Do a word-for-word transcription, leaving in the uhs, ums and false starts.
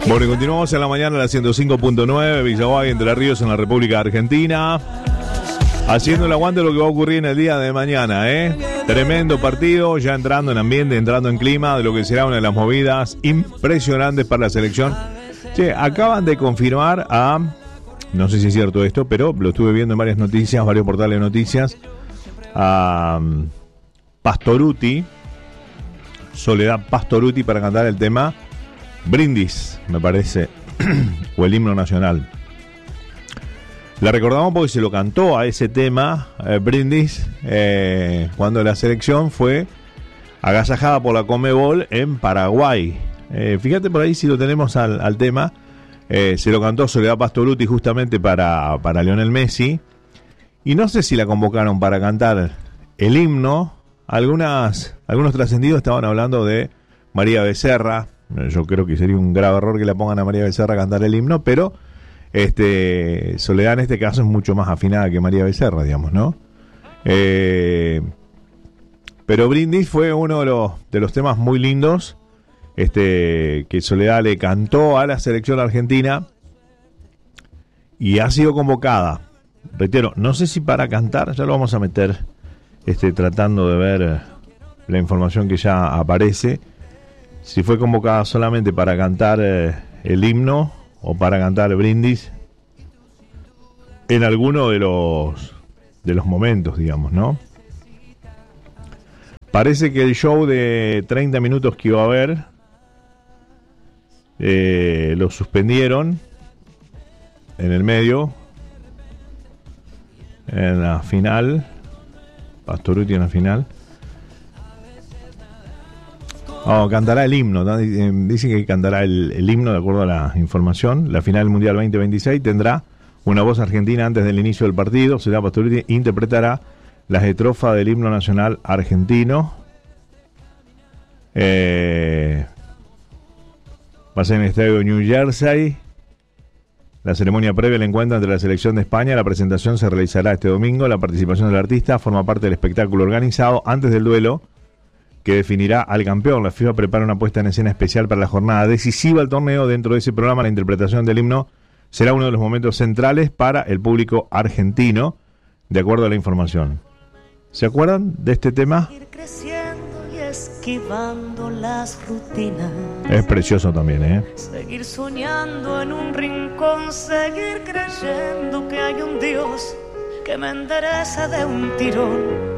Bueno, y continuamos en la mañana a la ciento cinco punto nueve, Villaguay, Entre Ríos, en la República Argentina. Haciendo el aguante de lo que va a ocurrir en el día de mañana, ¿eh? Tremendo partido, ya entrando en ambiente, entrando en clima de lo que será una de las movidas impresionantes para la selección. Che, acaban de confirmar a, no sé si es cierto esto, pero lo estuve viendo en varias noticias, varios portales de noticias, a um, Pastorutti, Soledad Pastorutti, para cantar el tema Brindis, me parece, o el himno nacional. La recordamos porque se lo cantó a ese tema, eh, Brindis, eh, cuando la selección fue agasajada por la Conmebol en Paraguay. Eh, fíjate por ahí si lo tenemos al, al tema. Eh, se lo cantó Soledad Pastorutti justamente para, para Lionel Messi. Y no sé si la convocaron para cantar el himno. Algunas, algunos trascendidos estaban hablando de María Becerra. Yo creo que sería un grave error que la pongan a María Becerra a cantar el himno, pero este Soledad en este caso es mucho más afinada que María Becerra, digamos, ¿no? Eh, pero Brindis fue uno de los, de los temas muy lindos este, que Soledad le cantó a la selección argentina y ha sido convocada. Reitero, no sé si para cantar, ya lo vamos a meter este, tratando de ver la información que ya aparece. Si fue convocada solamente para cantar eh, el himno o para cantar Brindis en alguno de los de los momentos, digamos, ¿no? Parece que el show de treinta minutos que iba a haber eh, lo suspendieron en el medio, en la final, Pastorutti en la final. Oh, cantará el himno, ¿no? Dice que cantará el, el himno de acuerdo a la información. La final del Mundial veinte veintiséis tendrá una voz argentina antes del inicio del partido. Soledad Pastorutti interpretará las estrofas del himno nacional argentino. Eh, va a ser en el estadio de New Jersey. La ceremonia previa al encuentro entre la selección de España. La presentación se realizará este domingo. La participación del artista forma parte del espectáculo organizado antes del duelo que definirá al campeón. La FIFA prepara una puesta en escena especial para la jornada decisiva del torneo. Dentro de ese programa, la interpretación del himno será uno de los momentos centrales para el público argentino, de acuerdo a la información. ¿Se acuerdan de este tema? Ir creciendo y esquivando las rutinas. Es precioso también, ¿eh? Seguir soñando en un rincón, seguir creyendo que hay un Dios que me endereza de un tirón.